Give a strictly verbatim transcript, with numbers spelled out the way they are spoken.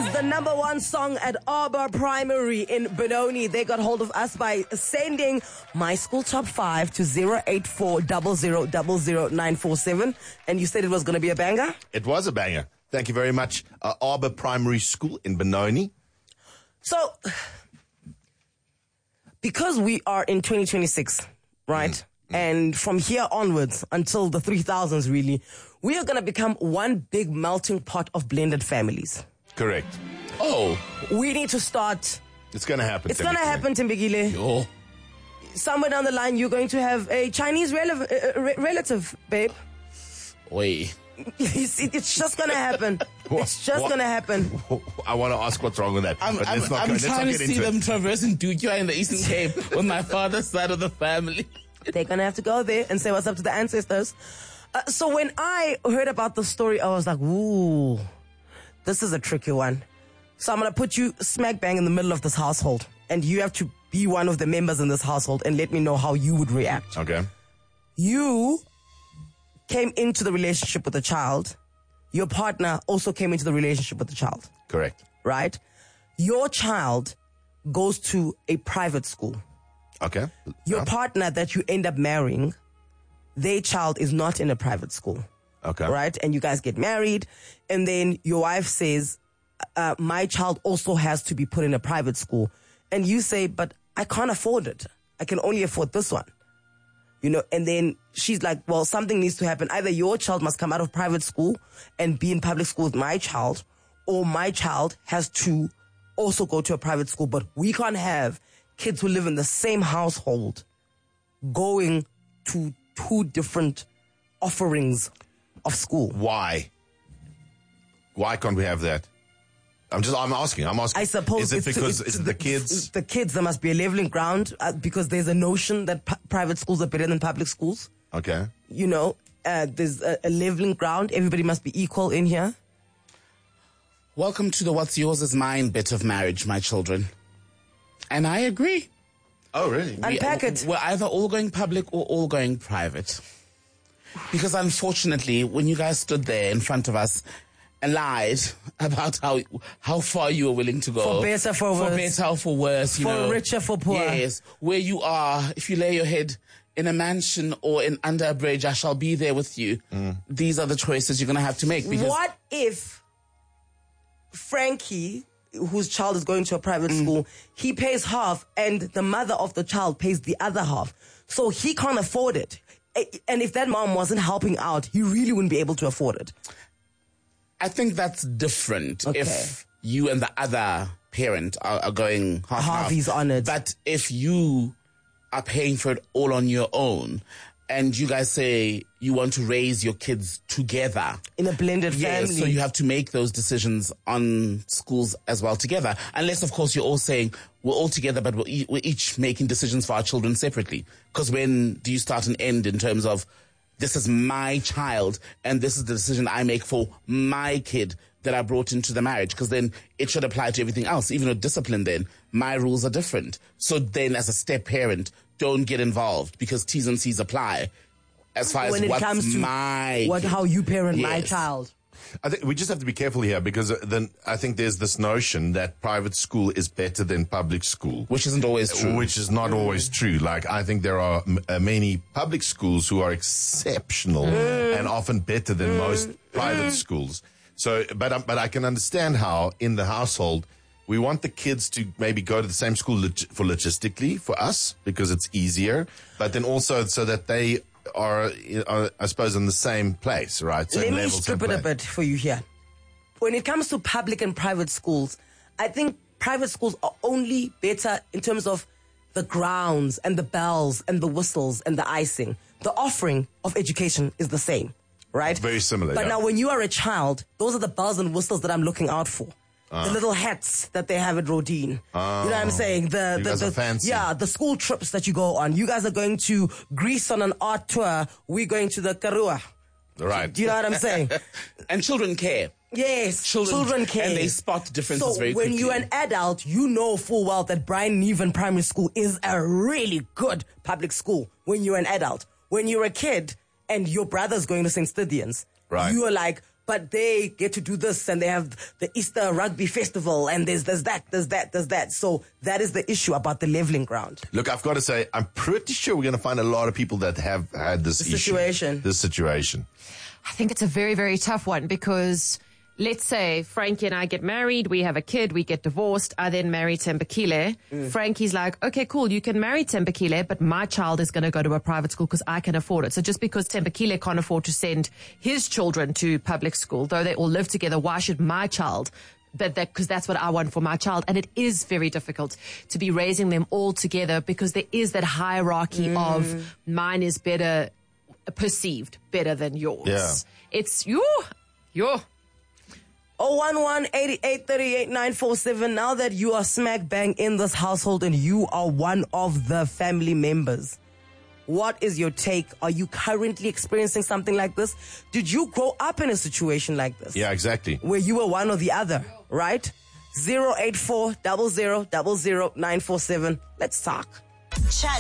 the number one song at Arbor Primary in Benoni. They got hold of us by sending my school top five to zero eight four zero zero zero zero nine four seven. And you said it was going to be a banger? It was a banger. Thank you very much. Uh, Arbor Primary School in Benoni. So, because we are in twenty twenty-six, right? Mm. And from here onwards until the three thousands, really, we are going to become one big melting pot of blended families. Correct. Oh. We need to start. It's going to happen. It's going to happen, Timbigile. Yo. Somewhere down the line, you're going to have a Chinese rel- uh, re- relative, babe. Wait. It's just going to happen. It's just going to happen. I want to ask what's wrong with that. I'm, but I'm, let's not I'm go, let's trying not to get see into them it. traversing Dukia in the Eastern Cape on my father's side of the family. They're going to have to go there and say what's up to the ancestors. Uh, so when I heard about the story, I was like, ooh, this is a tricky one. So I'm going to put you smack bang in the middle of this household. And you have to be one of the members in this household and let me know how you would react. Okay. You came into the relationship with the child. Your partner also came into the relationship with the child. Correct. Right? Your child goes to a private school. Okay. Your yeah. partner that you end up marrying, their child is not in a private school. Okay. Right? And you guys get married, and then your wife says, uh, my child also has to be put in a private school. And you say, but I can't afford it. I can only afford this one. You know, and then she's like, well, something needs to happen. Either your child must come out of private school and be in public school with my child, or my child has to also go to a private school. But we can't have kids who live in the same household going to two different offerings of school. Why? Why can't we have that? I'm just, I'm asking, I'm asking. I suppose Is it it's, because it's, it's the kids? It's the kids, there must be a leveling ground uh, because there's a notion that p- private schools are better than public schools. Okay. You know, uh, there's a, a leveling ground. Everybody must be equal in here. Welcome to the what's yours is mine bit of marriage, my children. And I agree. Oh, really? Unpack we, it. We're either all going public or all going private. Because unfortunately, when you guys stood there in front of us and lied about how how far you were willing to go. For better, for worse. For better, for worse. You for know. richer, for poor. Yes. Where you are, if you lay your head in a mansion or in under a bridge, I shall be there with you. Mm. These are the choices you're going to have to make. Because what if Frankie, whose child is going to a private mm. school, he pays half and the mother of the child pays the other half? So he can't afford it. And if that mom wasn't helping out, he really wouldn't be able to afford it. I think that's different okay. if you and the other parent are, are going half half. half. He's on it. But if you are paying for it all on your own and you guys say you want to raise your kids together. In a blended yes, family. So you have to make those decisions on schools as well together. Unless, of course, you're all saying we're all together, but we're, e- we're each making decisions for our children separately. Because when do you start and end in terms of this is my child, and this is the decision I make for my kid that I brought into the marriage? Because then it should apply to everything else. Even with discipline, then, my rules are different. So then, as a step parent, don't get involved, because T's and C's apply as far when as it what's comes to my what, how you parent yes. my child. I think we just have to be careful here, because then I think there's this notion that private school is better than public school. Which isn't always true. Which is not mm. always true. Like, I think there are m- uh, many public schools who are exceptional mm. and often better than mm. most private mm. schools. So, but, um, but I can understand how in the household we want the kids to maybe go to the same school log- for logistically for us, because it's easier, but then also so that they are, are, I suppose, in the same place, right? Same Let me level, strip same it a place. bit for you here. When it comes to public and private schools, I think private schools are only better in terms of the grounds and the bells and the whistles and the icing. The offering of education is the same, right? Very similar, But yeah. now when you are a child, those are the bells and whistles that I'm looking out for. Uh. The little hats that they have at Rodin. Oh. You know what I'm saying? The, you the, guys the are fancy. Yeah, the school trips that you go on. You guys are going to Greece on an art tour. We're going to the Karua. Right. Do you know what I'm saying? And children care. Yes, Children, children care. And they spot differences so very when quickly. you're an adult, you know full well that Brian Neven Primary School is a really good public school when you're an adult. When you're a kid and your brother's going to Saint Stithians, right. you are like, but they get to do this, and they have the Easter rugby festival, and there's there's that, there's that, there's that. So that is the issue about the leveling ground. Look, I've got to say, I'm pretty sure we're going to find a lot of people that have had this The issue, situation. This situation. I think it's a very, very tough one because let's say Frankie and I get married, we have a kid, we get divorced, I then marry Tembekile. Mm. Frankie's like, okay, cool, you can marry Tembekile, but my child is going to go to a private school because I can afford it. So just because Tembekile can't afford to send his children to public school, though they all live together, why should my child? But that, because that's what I want for my child. And it is very difficult to be raising them all together because there is that hierarchy mm. of mine is better, perceived better than yours. Yeah. It's you, you. oh one one, eight eight, three eight, nine four seven. Now that you are smack bang in this household and you are one of the family members, what is your take? Are you currently experiencing something like this? Did you grow up in a situation like this? Yeah, exactly. Where you were one or the other, right? zero eight four, zero zero, zero zero, nine four seven. Let's talk. Chat